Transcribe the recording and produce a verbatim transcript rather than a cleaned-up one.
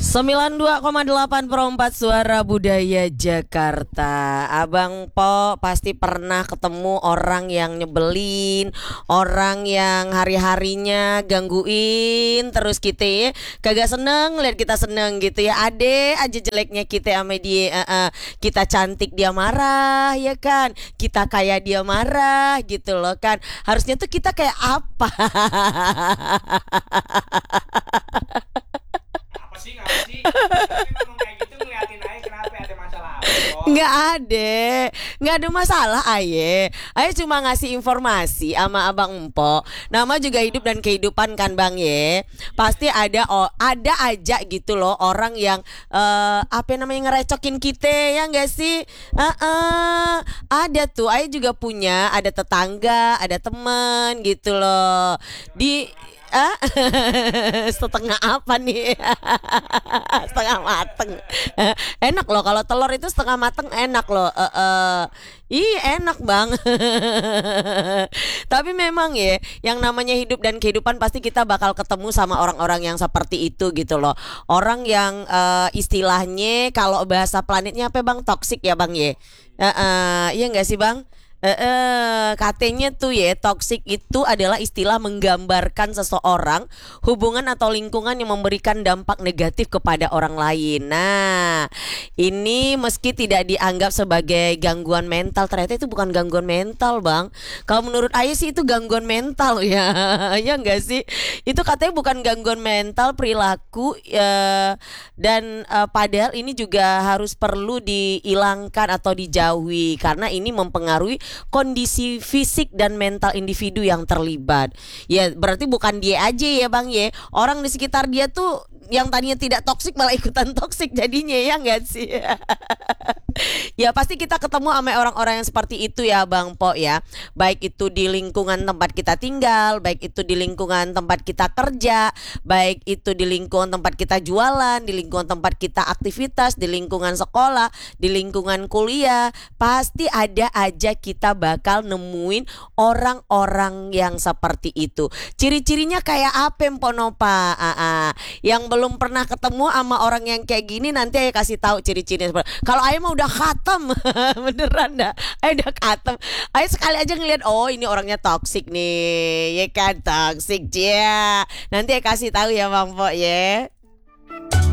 sembilan puluh dua koma delapan perempat Suara Budaya Jakarta. Abang Po pasti pernah ketemu orang yang nyebelin, orang yang hari-harinya gangguin terus kita ya kagak seneng lihat kita seneng gitu ya. Ade aja jeleknya kita sama dia, uh, uh, kita cantik dia marah ya kan, kita kaya dia marah gitu loh kan. Harusnya tuh kita kayak apa? Apa sih, ngapa sih? Tapi ngomong kayak gitu ngeliatin aja, kenapa ada masalah apa kok? Nggak ada, nggak ada masalah Aye. Aye cuma ngasih informasi sama Abang Empo. Nama juga hidup dan kehidupan kan Bang Ye. Pasti ada oh, ada aja gitu loh orang yang eh, apa namanya ngerecokin kita ya nggak sih? Uh-uh. Ada tuh, Aye juga punya, ada tetangga, ada teman gitu loh. Di Ah, setengah apa nih? Setengah mateng. Eh, Enak loh kalau telur itu setengah mateng, enak loh. Eh, eh. Ih, enak bang. Tapi memang ya, yang namanya hidup dan kehidupan pasti kita bakal ketemu sama orang-orang yang seperti itu gitu loh. Orang yang eh, istilahnya kalau bahasa planetnya apa bang? Toksik ya bang ya. Eh, eh, iya nggak sih bang? Eh, eh, katanya tuh ya toxic itu adalah istilah menggambarkan seseorang, hubungan atau lingkungan yang memberikan dampak negatif kepada orang lain. Nah, ini meski tidak dianggap sebagai gangguan mental, ternyata itu bukan gangguan mental, Bang. Kalau menurut Ayah sih itu gangguan mental ya, ya enggak sih? Itu katanya bukan gangguan mental, perilaku ya, dan eh, padahal ini juga harus perlu dihilangkan atau dijauhi karena ini mempengaruhi kondisi fisik dan mental individu yang terlibat. Ya berarti bukan dia aja ya Bang ya. Orang di sekitar dia tuh yang tadinya tidak toksik malah ikutan toksik jadinya ya enggak sih? Ya pasti kita ketemu sama orang-orang yang seperti itu ya Bang Po ya. Baik itu di lingkungan tempat kita tinggal, baik itu di lingkungan tempat kita kerja, baik itu di lingkungan tempat kita jualan, di lingkungan tempat kita aktivitas, di lingkungan sekolah, di lingkungan kuliah. Pasti ada aja kita bakal nemuin orang-orang yang seperti itu. Ciri-cirinya kayak apa Mponopa? Ah, ah. Yang belum pernah ketemu sama orang yang kayak gini nanti Ayah kasih tahu ciri-cirinya. Kalau Ayah mah udah khatam beneran dah. Ayah udah khatam. Ayah sekali aja ngeliat, oh ini orangnya toksik nih, ya kan toksik ya. Nanti Ayah kasih tahu ya Bang Po ya.